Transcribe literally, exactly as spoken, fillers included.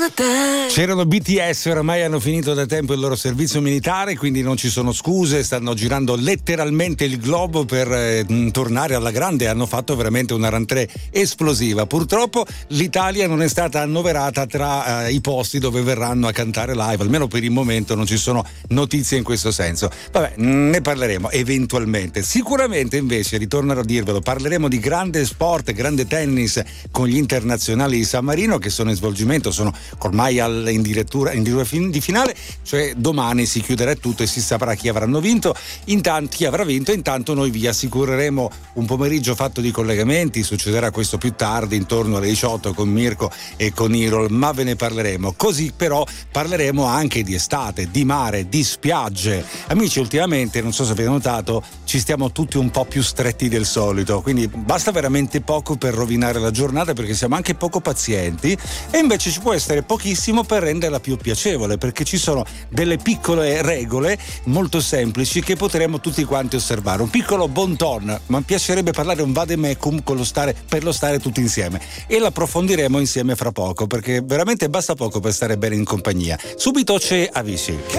C'erano B T S, oramai hanno finito da tempo il loro servizio militare, quindi non ci sono scuse, stanno girando letteralmente il globo per eh, tornare alla grande, hanno fatto veramente una rentrée esplosiva. Purtroppo l'Italia non è stata annoverata tra eh, i posti dove verranno a cantare live, almeno per il momento non ci sono notizie in questo senso. Vabbè, ne parleremo eventualmente. Sicuramente invece, ritornerò a dirvelo, parleremo di grande sport, grande tennis con gli internazionali di San Marino che sono in svolgimento, sono ormai al, in direttura in direttura di finale, cioè domani si chiuderà tutto e si saprà chi avranno vinto, intanto chi avrà vinto. Intanto noi vi assicureremo un pomeriggio fatto di collegamenti, succederà questo più tardi intorno alle diciotto con Mirko e con Irol, ma ve ne parleremo. Così però parleremo anche di estate, di mare, di spiagge. Amici, ultimamente non so se avete notato, ci stiamo tutti un po' più stretti del solito, quindi basta veramente poco per rovinare la giornata, perché siamo anche poco pazienti, e invece ci può essere pochissimo per renderla più piacevole, perché ci sono delle piccole regole molto semplici che potremo tutti quanti osservare. Un piccolo bon ton, ma mi piacerebbe parlare un vademecum con lo stare, per lo stare tutti insieme, e l'approfondiremo insieme fra poco, perché veramente basta poco per stare bene in compagnia. Subito c'è Avicii.